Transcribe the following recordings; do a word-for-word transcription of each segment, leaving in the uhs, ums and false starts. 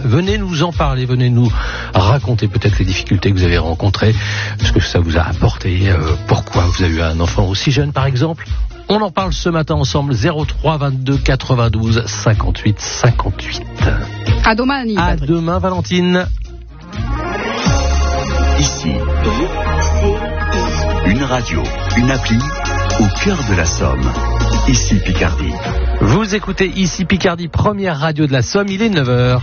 Venez nous en parler, venez nous raconter peut-être les difficultés que vous avez rencontrées, ce que ça vous a apporté, euh, pourquoi vous avez eu un enfant aussi jeune par exemple. On en parle ce matin ensemble, zéro trois vingt-deux quatre-vingt-douze cinquante-huit cinquante-huit. À demain, Annie. À demain, Valentine. Ici, une radio, une appli au cœur de la Somme. Ici Picardie. Vous écoutez Ici Picardie, première radio de la Somme, il est neuf heures.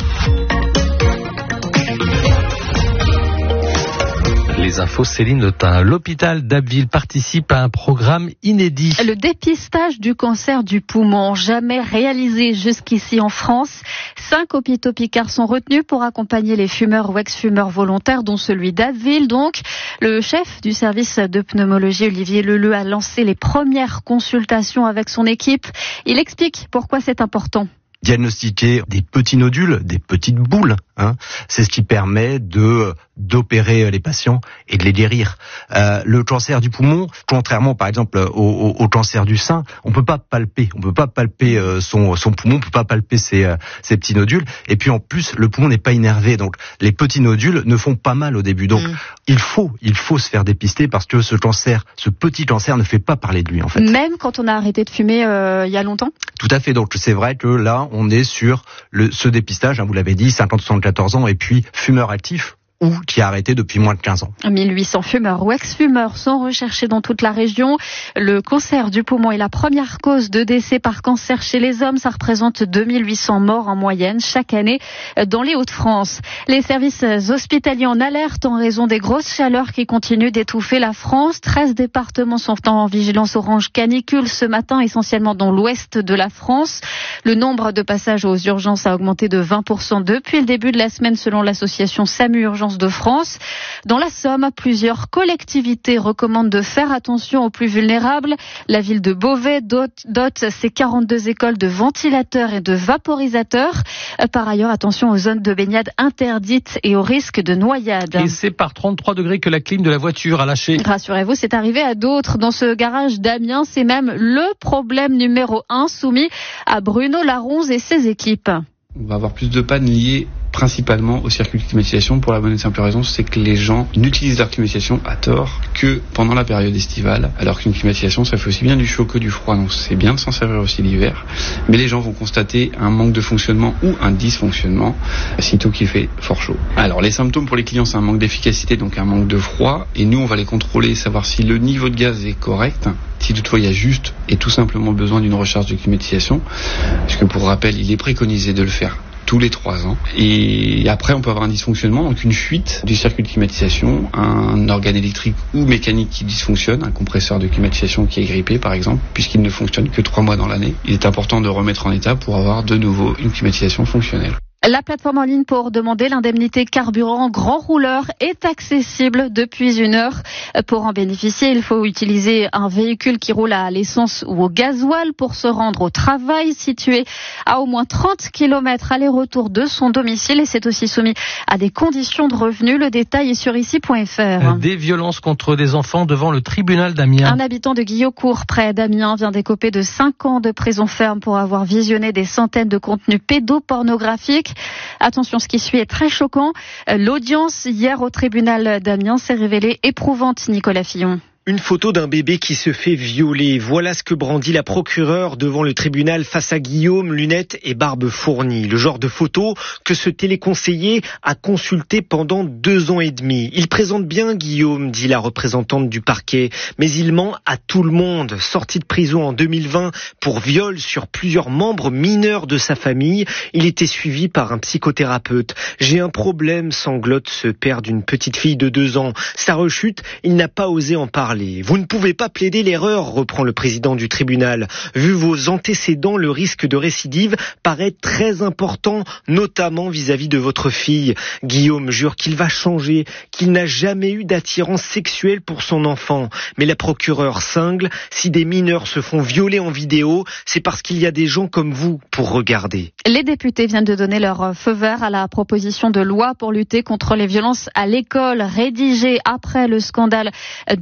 Les infos, Céline Lotin. L'hôpital d'Abbeville participe à un programme inédit. Le dépistage du cancer du poumon, jamais réalisé jusqu'ici en France. Cinq hôpitaux picards sont retenus pour accompagner les fumeurs ou ex-fumeurs volontaires, dont celui d'Abbeville. Donc, le chef du service de pneumologie, Olivier Leleu, a lancé les premières consultations avec son équipe. Il explique pourquoi c'est important. Diagnostiquer des petits nodules, des petites boules, hein, c'est ce qui permet de d'opérer les patients et de les guérir. Euh, le cancer du poumon, contrairement par exemple au, au, au cancer du sein, on peut pas palper, on peut pas palper euh, son son poumon, on peut pas palper ses euh, ses petits nodules. Et puis en plus, le poumon n'est pas innervé, donc les petits nodules ne font pas mal au début. Donc mmh. il faut il faut se faire dépister parce que ce cancer, ce petit cancer, ne fait pas parler de lui en fait. Même quand on a arrêté de fumer euh, il y a longtemps. Tout à fait. Donc c'est vrai que là, on est sur le, ce dépistage, hein, vous l'avez dit, cinquante à soixante-quatorze ans, et puis fumeur actif ou qui a arrêté depuis moins de quinze ans. mille huit cents fumeurs ou ex-fumeurs sont recherchés dans toute la région. Le cancer du poumon est la première cause de décès par cancer chez les hommes. Ça représente deux mille huit cents morts en moyenne chaque année dans les Hauts-de-France. Les services hospitaliers en alerte en raison des grosses chaleurs qui continuent d'étouffer la France. treize départements sont en vigilance orange canicule ce matin, essentiellement dans l'ouest de la France. Le nombre de passages aux urgences a augmenté de vingt pour cent depuis le début de la semaine selon l'association SAMU Urgence de France. Dans la Somme, plusieurs collectivités recommandent de faire attention aux plus vulnérables. La ville de Beauvais dote, dote ses quarante-deux écoles de ventilateurs et de vaporisateurs. Par ailleurs, attention aux zones de baignade interdites et au risque de noyade. Et c'est par trente-trois degrés que la clim de la voiture a lâché. Rassurez-vous, c'est arrivé à d'autres. Dans ce garage d'Amiens, c'est même le problème numéro un soumis à Bruno Laronze et ses équipes. On va avoir plus de pannes liées principalement au circuit de climatisation pour la bonne et simple raison, c'est que les gens n'utilisent leur climatisation à tort que pendant la période estivale, alors qu'une climatisation ça fait aussi bien du chaud que du froid, donc c'est bien de s'en servir aussi l'hiver, mais les gens vont constater un manque de fonctionnement ou un dysfonctionnement sitôt qu'il fait fort chaud. Alors les symptômes pour les clients, c'est un manque d'efficacité, donc un manque de froid, et nous on va les contrôler, savoir si le niveau de gaz est correct, si toutefois il y a juste et tout simplement besoin d'une recharge de climatisation, puisque pour rappel il est préconisé de le faire tous les trois ans. Et après, on peut avoir un dysfonctionnement, donc une fuite du circuit de climatisation, un organe électrique ou mécanique qui dysfonctionne, un compresseur de climatisation qui est grippé par exemple, puisqu'il ne fonctionne que trois mois dans l'année. Il est important de remettre en état pour avoir de nouveau une climatisation fonctionnelle. La plateforme en ligne pour demander l'indemnité carburant grand rouleur est accessible depuis une heure. Pour en bénéficier, il faut utiliser un véhicule qui roule à l'essence ou au gasoil pour se rendre au travail, situé à au moins trente kilomètres aller-retour de son domicile, et c'est aussi soumis à des conditions de revenus. Le détail est sur ici point f r. Des violences contre des enfants devant le tribunal d'Amiens. Un habitant de Guillaucourt, près d'Amiens, vient d'écoper de cinq ans de prison ferme pour avoir visionné des centaines de contenus pédopornographiques. Attention, ce qui suit est très choquant. L'audience hier au tribunal d'Amiens s'est révélée éprouvante, Nicolas Fillon. Une photo d'un bébé qui se fait violer. Voilà ce que brandit la procureure devant le tribunal face à Guillaume, lunettes et barbe fournie. Le genre de photo que ce téléconseiller a consulté pendant deux ans et demi. Il présente bien Guillaume, dit la représentante du parquet, mais il ment à tout le monde. Sorti de prison en deux mille vingt pour viol sur plusieurs membres mineurs de sa famille, il était suivi par un psychothérapeute. J'ai un problème, sanglote ce père d'une petite fille de deux ans. Sa rechute, il n'a pas osé en parler. Vous ne pouvez pas plaider l'erreur, reprend le président du tribunal. Vu vos antécédents, le risque de récidive paraît très important, notamment vis-à-vis de votre fille. Guillaume jure qu'il va changer, qu'il n'a jamais eu d'attirance sexuelle pour son enfant. Mais la procureure cingle, si des mineurs se font violer en vidéo, c'est parce qu'il y a des gens comme vous pour regarder. Les députés viennent de donner leur feu vert à la proposition de loi pour lutter contre les violences à l'école, rédigée après le scandale de B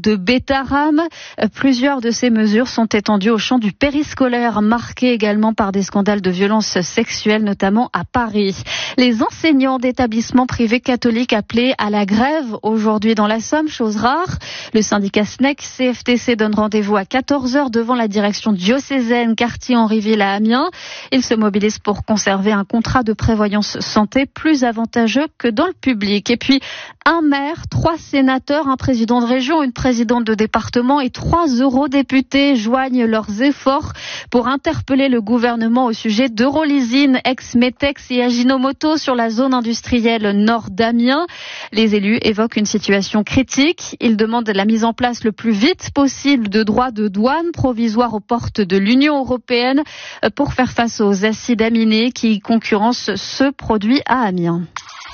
l'État rame. Plusieurs de ces mesures sont étendues au champ du périscolaire, marqué également par des scandales de violences sexuelles, notamment à Paris. Les enseignants d'établissements privés catholiques appelés à la grève aujourd'hui dans la Somme, chose rare. Le syndicat S N E C C F T C donne rendez-vous à quatorze heures devant la direction diocésaine quartier Henri-Ville à Amiens. Ils se mobilisent pour conserver un contrat de prévoyance santé plus avantageux que dans le public. Et puis, un maire, trois sénateurs, un président de région, une présidente de département et trois eurodéputés joignent leurs efforts pour interpeller le gouvernement au sujet d'Eurolysine, ex-Metex et Ajinomoto sur la zone industrielle nord d'Amiens. Les élus évoquent une situation critique. Ils demandent la mise en place le plus vite possible de droits de douane provisoires aux portes de l'Union européenne pour faire face aux acides aminés qui concurrencent ce produit à Amiens.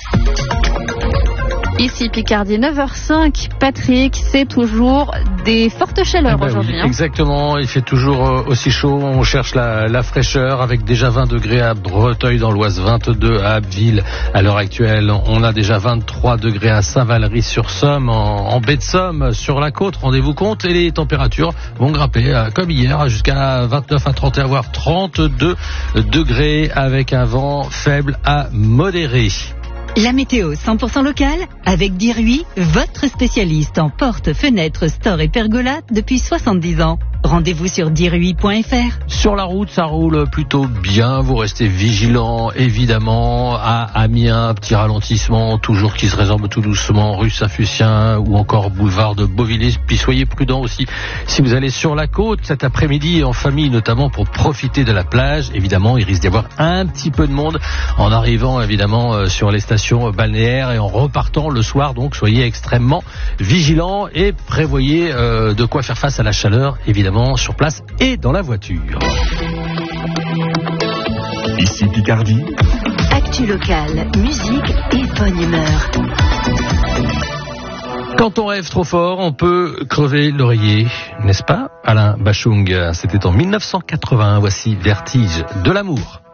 Ici Picardie, neuf heures cinq. Patrick, c'est toujours des fortes chaleurs eh ben aujourd'hui. Oui, hein. Exactement, il fait toujours aussi chaud. On cherche la, la fraîcheur avec déjà vingt degrés à Breteuil dans l'Oise, vingt-deux à Abbeville. À l'heure actuelle, on a déjà vingt-trois degrés à Saint-Valery-sur-Somme, en, en baie de Somme, sur la côte. Rendez-vous compte, et les températures vont grimper euh, comme hier jusqu'à vingt-neuf à trente et à voire trente-deux degrés avec un vent faible à modéré. La météo cent pour cent locale avec Diruy, votre spécialiste en portes, fenêtres, stores et pergolas depuis soixante-dix ans. Rendez-vous sur diruy point f r. Sur la route, ça roule plutôt bien. Vous restez vigilants, évidemment. À Amiens, petit ralentissement, toujours qui se résorbe tout doucement, rue Saint-Fucien ou encore boulevard de Beauvillers. Puis soyez prudents aussi si vous allez sur la côte cet après-midi en famille, notamment pour profiter de la plage. Évidemment, il risque d'y avoir un petit peu de monde en arrivant, évidemment, sur les stations balnéaires et en repartant le soir. Donc, soyez extrêmement vigilants et prévoyez euh, de quoi faire face à la chaleur, évidemment, sur place et dans la voiture. Ici Picardie. Actu locale, musique et bonne humeur. Quand on rêve trop fort, on peut crever l'oreiller, n'est-ce pas, Alain Bachung? C'était en mille neuf cent quatre-vingt. Voici Vertige de l'amour.